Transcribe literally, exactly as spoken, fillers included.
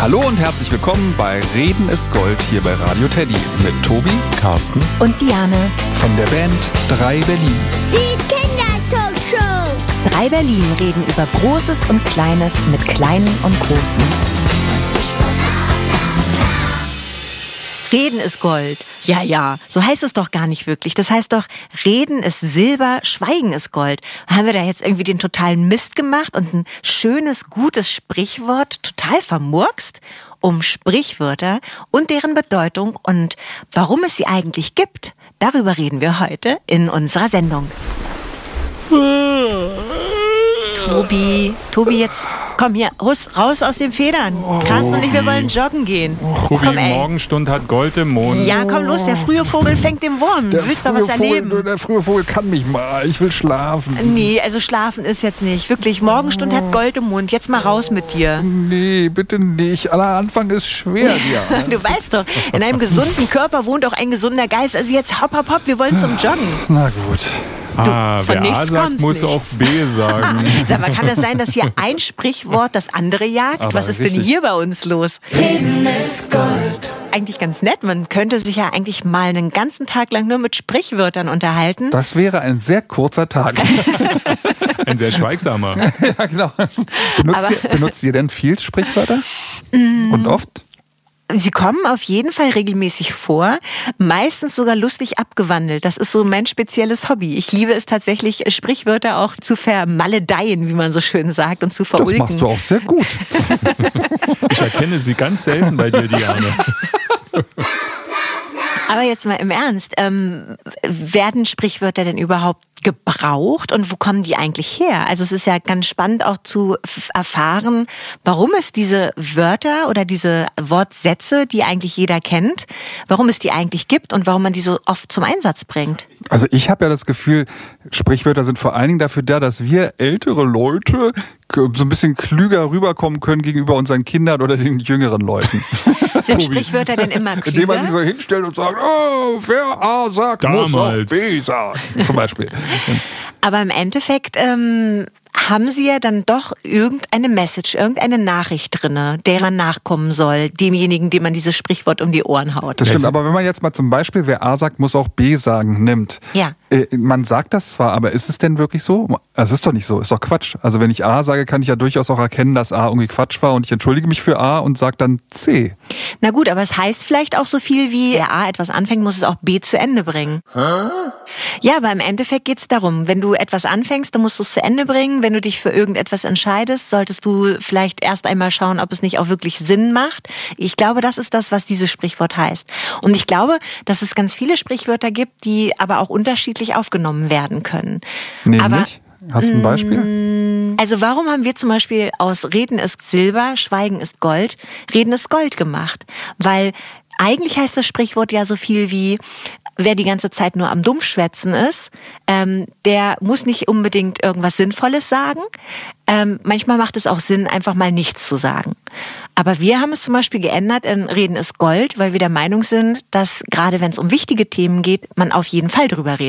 Hallo und herzlich willkommen bei Reden ist Gold hier bei Radio Teddy mit Tobi, Carsten und Diane von der Band drei Berlin. Die Kindertalkshow. drei Berlin reden über Großes und Kleines mit Kleinen und Großen. Reden ist Gold. Ja, ja, so heißt es doch gar nicht wirklich. Das heißt doch, Reden ist Silber, Schweigen ist Gold. Haben wir da jetzt irgendwie den totalen Mist gemacht und ein schönes, gutes Sprichwort total vermurkst? Um Sprichwörter und deren Bedeutung und warum es sie eigentlich gibt, darüber reden wir heute in unserer Sendung. Tobi, Tobi, jetzt komm hier, raus aus den Federn. Carsten und ich, wir wollen joggen gehen. Tobi, Komm, ey. Morgenstund hat Gold im Mond. Ja, komm los, der frühe Vogel fängt den Wurm. Du willst doch was erleben. Vogel, der frühe Vogel kann mich mal. Ich will schlafen. Nee, also schlafen ist jetzt nicht. Wirklich, Morgenstund hat Gold im Mund. Jetzt mal raus mit dir. Nee, bitte nicht. Aller Anfang ist schwer, ja. Du weißt doch, in einem gesunden Körper wohnt auch ein gesunder Geist. Also jetzt hopp, hopp, hopp, wir wollen zum Joggen. Na gut. Ah, von wer nichts A sagt, kommt's muss nicht. auch B sagen. Sag mal, kann das sein, dass hier ein Sprichwort das andere jagt? Aber Was ist richtig. denn hier bei uns los? Reden ist Gold. Eigentlich ganz nett. Man könnte sich ja eigentlich mal einen ganzen Tag lang nur mit Sprichwörtern unterhalten. Das wäre ein sehr kurzer Tag. Ein sehr schweigsamer. Ja, genau. Benutzt, ihr, benutzt ihr denn viel Sprichwörter? Und oft? Sie kommen auf jeden Fall regelmäßig vor, meistens sogar lustig abgewandelt. Das ist so mein spezielles Hobby. Ich liebe es tatsächlich, Sprichwörter auch zu vermaledeien, wie man so schön sagt, und zu verulken. Das machst du auch sehr gut. Ich erkenne sie ganz selten bei dir, Diane. Aber jetzt mal im Ernst, ähm, werden Sprichwörter denn überhaupt gebraucht und wo kommen die eigentlich her? Also es ist ja ganz spannend auch zu f- erfahren, warum es diese Wörter oder diese Wortsätze, die eigentlich jeder kennt, warum es die eigentlich gibt und warum man die so oft zum Einsatz bringt. Also ich habe ja das Gefühl, Sprichwörter sind vor allen Dingen dafür da, dass wir ältere Leute so ein bisschen klüger rüberkommen können gegenüber unseren Kindern oder den jüngeren Leuten. Sind Sprichwörter denn immer klüger? Indem man sich so hinstellt und sagt, oh, wer A sagt, muss auch Damals. B sagen. Zum Beispiel. Aber im Endeffekt ähm, haben sie ja dann doch irgendeine Message, irgendeine Nachricht drinne, der man nachkommen soll, demjenigen, dem man dieses Sprichwort um die Ohren haut. Das stimmt, aber wenn man jetzt mal zum Beispiel, wer A sagt, muss auch B sagen, nimmt. Ja. Äh, man sagt das zwar, aber ist es denn wirklich so? Es ist doch nicht so, ist doch Quatsch. Also wenn ich A sage, kann ich ja durchaus auch erkennen, dass A irgendwie Quatsch war und ich entschuldige mich für A und sage dann C. Na gut, aber es heißt vielleicht auch so viel wie, wer A etwas anfängt, muss es auch B zu Ende bringen. Hä? Ja, aber im Endeffekt geht's darum, wenn du etwas anfängst, dann musst du es zu Ende bringen. Wenn du dich für irgendetwas entscheidest, solltest du vielleicht erst einmal schauen, ob es nicht auch wirklich Sinn macht. Ich glaube, das ist das, was dieses Sprichwort heißt. Und ich glaube, dass es ganz viele Sprichwörter gibt, die aber auch unterschiedlich aufgenommen werden können. Nämlich? Aber Hast du ein Beispiel? also warum haben wir zum Beispiel aus Reden ist Silber, Schweigen ist Gold, Reden ist Gold gemacht? Weil eigentlich heißt das Sprichwort ja so viel wie, wer die ganze Zeit nur am Dumpfschwätzen ist, ähm, der muss nicht unbedingt irgendwas Sinnvolles sagen. Ähm, manchmal macht es auch Sinn, einfach mal nichts zu sagen. Aber wir haben es zum Beispiel geändert in Reden ist Gold, weil wir der Meinung sind, dass gerade wenn es um wichtige Themen geht, man auf jeden Fall drüber reden